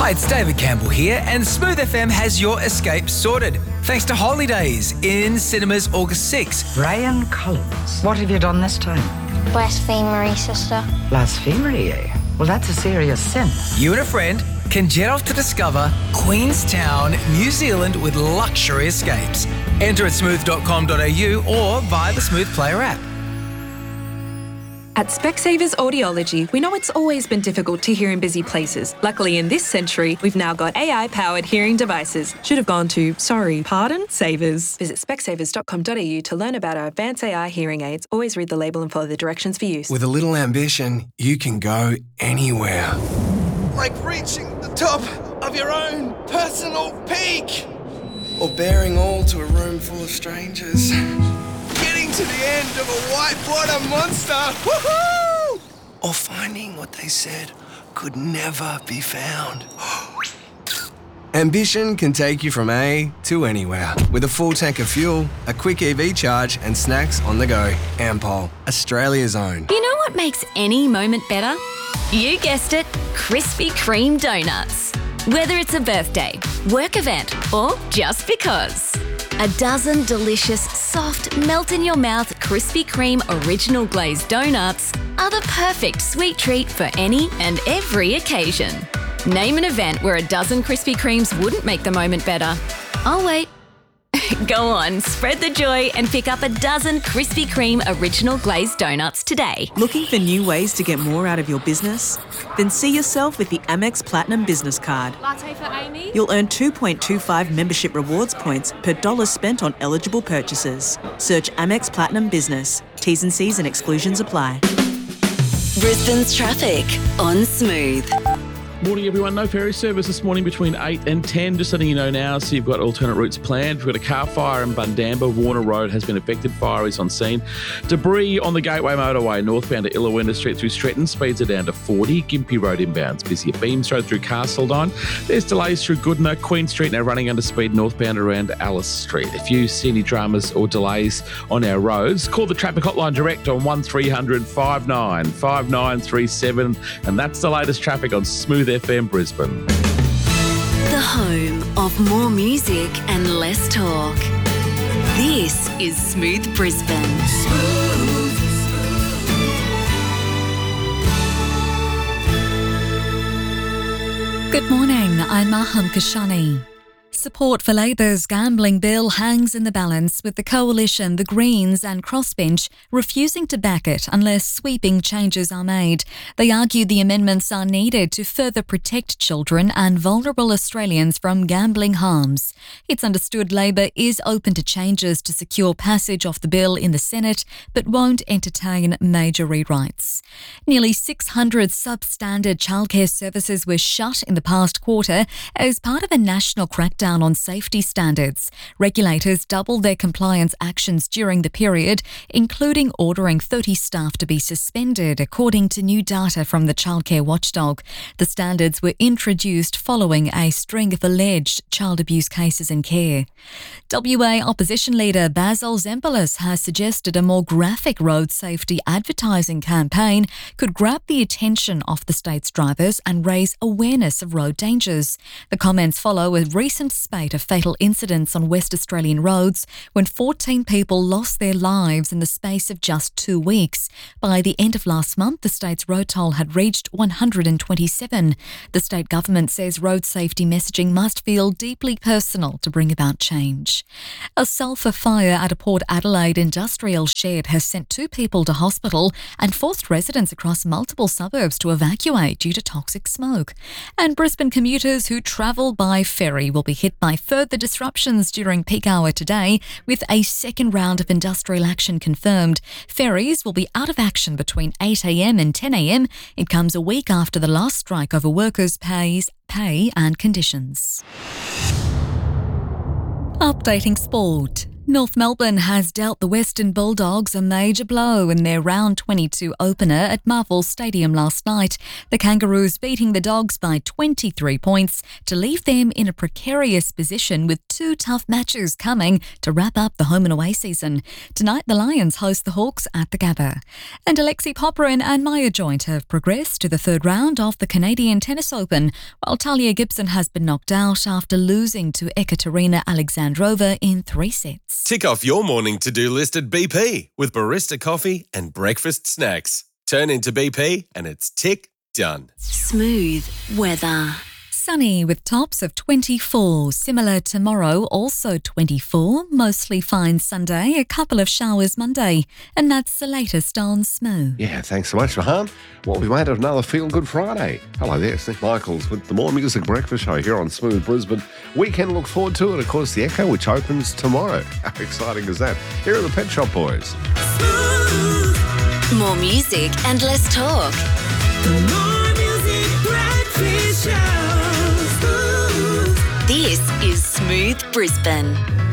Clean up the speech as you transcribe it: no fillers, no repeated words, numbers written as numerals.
Hi, it's David Campbell here, and Smooth FM has your escape sorted. Thanks to Holidays in cinemas August 6th. Brian Collins, what have you done this time? Blasphemery, sister. Blasphemy, eh? Well, that's a serious sin. You and a friend can jet off to discover Queenstown, New Zealand with luxury escapes. Enter at smooth.com.au or via the Smooth Player app. At Specsavers Audiology, we know it's always been difficult to hear in busy places. Luckily, in this century, we've now got AI-powered hearing devices. Should have gone to, Savers. Visit specsavers.com.au to learn about our advanced AI hearing aids. Always read the label and follow the directions for use. With a little ambition, you can go anywhere. Like reaching the top of your own personal peak. Or bearing all to a room full of strangers. Getting to the end of a whitewater monster. Woohoo! Or finding what they said could never be found. Ambition can take you from A to anywhere. With a full tank of fuel, a quick EV charge, and snacks on the go. Ampol, Australia's own. You know what makes any moment better? You guessed it, Krispy Kreme donuts. Whether it's a birthday, work event, or just because. A dozen delicious, soft, melt-in-your-mouth Krispy Kreme original glazed donuts are the perfect sweet treat for any and every occasion. Name an event where a dozen Krispy Kremes wouldn't make the moment better. I'll wait. Go on, spread the joy and pick up a dozen Krispy Kreme original glazed donuts today. Looking for new ways to get more out of your business? Then see yourself with the Amex Platinum Business Card. Latte for Amy? You'll earn 2.25 membership rewards points per dollar spent on eligible purchases. Search Amex Platinum Business. T's and C's and exclusions apply. Brisbane's traffic on Smooth. Morning, everyone. No ferry service this morning between 8 and 10. Just letting you know now, so you've got alternate routes planned. We've got a car fire in Bundamba. Warner Road has been affected. Fire is on scene. Debris on the Gateway Motorway, northbound to Illawinda Street through Stretton. Speeds are down to 40. Gympie Road inbounds. Busy at Beams Road through Castledine. There's delays through Goodna. Queen Street now running under speed northbound around Alice Street. If you see any dramas or delays on our roads, call the traffic hotline direct on 1300 59 5937. And that's the latest traffic on Smooth FM Brisbane. The home of more music and less talk. This is Smooth Brisbane. Good morning, I'm Maham Kashani. Support for Labor's gambling bill hangs in the balance, with the Coalition, the Greens and Crossbench refusing to back it unless sweeping changes are made. They argue the amendments are needed to further protect children and vulnerable Australians from gambling harms. It's understood Labor is open to changes to secure passage of the bill in the Senate, but won't entertain major rewrites. Nearly 600 substandard childcare services were shut in the past quarter as part of a national crackdown on safety standards. Regulators doubled their compliance actions during the period, including ordering 30 staff to be suspended, according to new data from the childcare watchdog. The standards were introduced following a string of alleged child abuse cases in care. WA opposition leader Basil Zempilas has suggested a more graphic road safety advertising campaign could grab the attention of the state's drivers and raise awareness of road dangers. The comments follow a recent spate of fatal incidents on West Australian roads when 14 people lost their lives in the space of just 2 weeks. By the end of last month, the state's road toll had reached 127. The state government says road safety messaging must feel deeply personal to bring about change. A sulphur fire at a Port Adelaide industrial shed has sent 2 people to hospital and forced residents across multiple suburbs to evacuate due to toxic smoke. And Brisbane commuters who travel by ferry will be hit by further disruptions during peak hour today, with a second round of industrial action confirmed. Ferries will be out of action between 8 a.m. and 10 a.m. It comes a week after the last strike over workers' pay and conditions. Updating sport. North Melbourne has dealt the Western Bulldogs a major blow in their round 22 opener at Marvel Stadium last night. The Kangaroos beating the Dogs by 23 points to leave them in a precarious position with two tough matches coming to wrap up the home and away season. Tonight the Lions host the Hawks at the Gabba. And Alexei Popyrin and Maya Joint have progressed to the third round of the Canadian Tennis Open, while Talia Gibson has been knocked out after losing to Ekaterina Alexandrova in 3 sets. Tick off your morning to-do list at BP with barista coffee and breakfast snacks. Turn into BP and it's tick done. Smooth weather. Sunny with tops of 24. Similar tomorrow, also 24. Mostly fine Sunday, a couple of showers Monday. And that's the latest on Smooth. Yeah, thanks so much, Mahan. Well, we've made it another Feel Good Friday. Hello there, it's Nick Michaels with the More Music Breakfast Show here on Smooth Brisbane. We can look forward to it, of course, the Echo, which opens tomorrow. How exciting is that? Here are the Pet Shop Boys. More music and less talk. The More Music Breakfast Show. This is Smooth Brisbane.